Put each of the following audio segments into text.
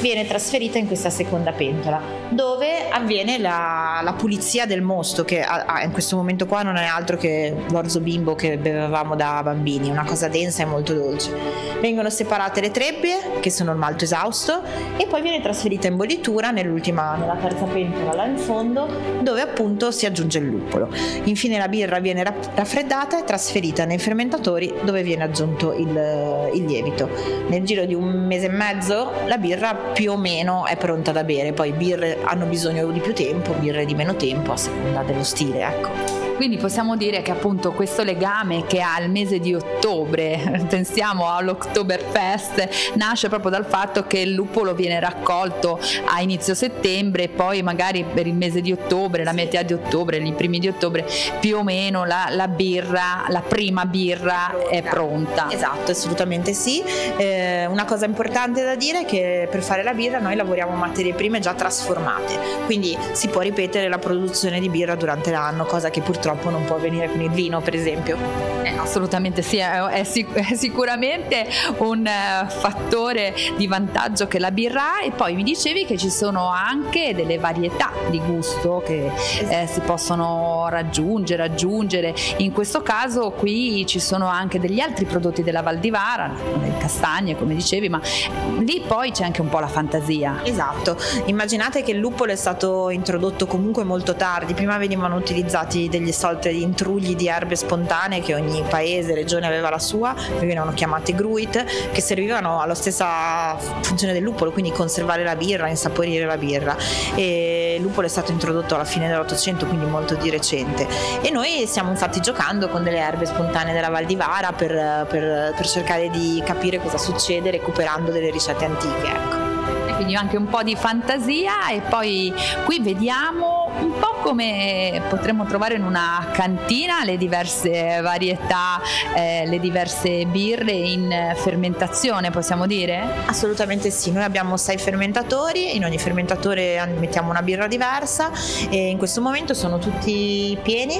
viene trasferita in questa seconda pentola, dove avviene la pulizia del mosto, che in questo momento qua non è altro che l'orzo bimbo che bevevamo da bambini, una cosa densa e molto dolce. Vengono separate le trebbie, che sono il malto esausto, e poi viene trasferita in bollitura nella terza pentola là in fondo, dove appunto si aggiunge il luppolo. Infine la birra viene raffreddata e trasferita nei fermentatori, dove viene aggiunto il lievito. Nel giro di un mese e mezzo la birra più o meno è pronta da bere. Poi birre hanno bisogno di più tempo, birre di meno tempo, a seconda dello stile, ecco. Quindi possiamo dire che appunto questo legame che ha il mese di ottobre, pensiamo all'Oktoberfest, nasce proprio dal fatto che il luppolo viene raccolto a inizio settembre e poi magari per il mese di ottobre, la metà di ottobre, i primi di ottobre, più o meno la birra, la prima birra è pronta. Esatto, assolutamente sì. Una cosa importante da dire è che per fare la birra noi lavoriamo materie prime già trasformate, quindi si può ripetere la produzione di birra durante l'anno, cosa che purtroppo non può avvenire con il vino, per esempio. Assolutamente sì, è sicuramente un fattore di vantaggio che la birra ha. E poi mi dicevi che ci sono anche delle varietà di gusto che si possono raggiungere. In questo caso qui ci sono anche degli altri prodotti della Val di Vara, le castagne come dicevi, ma lì poi c'è anche un po' la fantasia. Esatto, immaginate che il luppolo è stato introdotto comunque molto tardi. Prima venivano utilizzati degli sorti intrugli di erbe spontanee, che ogni paese, regione aveva la sua, venivano chiamate gruit, che servivano alla stessa funzione del luppolo, quindi conservare la birra, insaporire la birra. E il luppolo è stato introdotto alla fine dell'Ottocento, quindi molto di recente, e noi stiamo infatti giocando con delle erbe spontanee della Val di Vara per cercare di capire cosa succede recuperando delle ricette antiche, ecco. Quindi anche un po' di fantasia. E poi qui vediamo un po' come potremmo trovare in una cantina le diverse varietà, le diverse birre in fermentazione, possiamo dire? Assolutamente sì, noi abbiamo 6 fermentatori, in ogni fermentatore mettiamo una birra diversa e in questo momento sono tutti pieni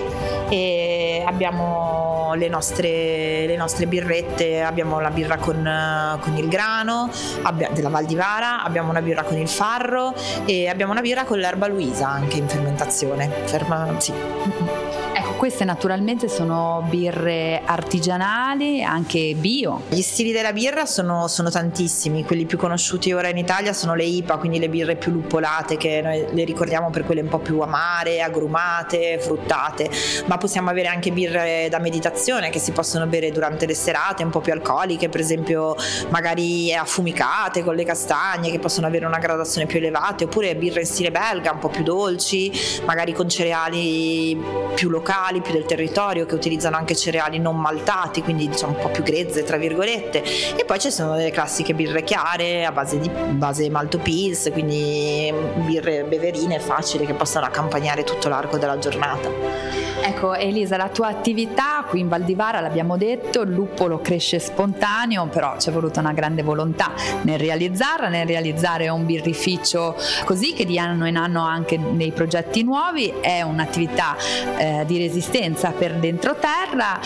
e abbiamo le nostre birrette. Abbiamo la birra con il grano della Val di Vara, abbiamo una birra con il farro e abbiamo una birra con l'erba Luisa anche in fermentazione. Sì. Ecco, queste naturalmente sono birre artigianali, anche bio. Gli stili della birra sono tantissimi, quelli più conosciuti ora in Italia sono le IPA, quindi le birre più luppolate, che noi le ricordiamo per quelle un po' più amare, agrumate, fruttate, ma possiamo avere anche birre da meditazione che si possono bere durante le serate, un po' più alcoliche, per esempio magari affumicate con le castagne, che possono avere una gradazione più elevata, oppure birre in stile belga, un po' più dolci, magari con cereali più locali, più del territorio, che utilizzano anche cereali non maltati, quindi diciamo un po' più grezze tra virgolette. E poi ci sono delle classiche birre chiare a base malto pils, quindi birre beverine facili che possono accompagnare tutto l'arco della giornata. Ecco Elisa, la tua attività qui in Val di Vara, l'abbiamo detto, il luppolo cresce spontaneo, però c'è voluta una grande volontà nel realizzare un birrificio così, che di anno in anno anche dei progetti nuovi. È un'attività di resistenza per dentro terra,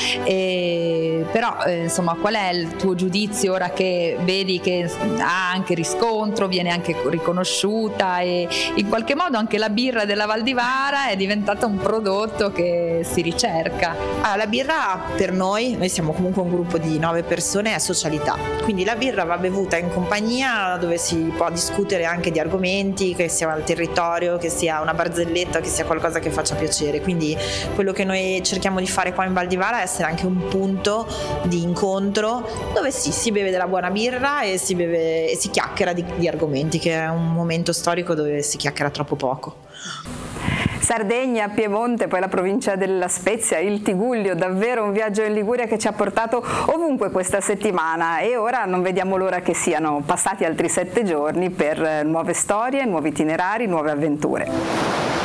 però insomma, qual è il tuo giudizio ora che vedi che ha anche riscontro, viene anche riconosciuta e in qualche modo anche la birra della Val di Vara è diventata un prodotto che si ricerca? La birra per noi siamo comunque un gruppo di 9 persone, è socialità, quindi la birra va bevuta in compagnia, dove si può discutere anche di argomenti, che sia il territorio, che sia una barzelletta, che sia qualcosa che faccia piacere. Quindi quello che noi cerchiamo di fare qua in Val di Vara è essere anche un punto di incontro dove si beve della buona birra e si chiacchiera di argomenti, che è un momento storico dove si chiacchiera troppo poco. Sardegna, Piemonte, poi la provincia della Spezia, il Tigullio, davvero un viaggio in Liguria che ci ha portato ovunque questa settimana, e ora non vediamo l'ora che siano passati altri 7 giorni per nuove storie, nuovi itinerari, nuove avventure.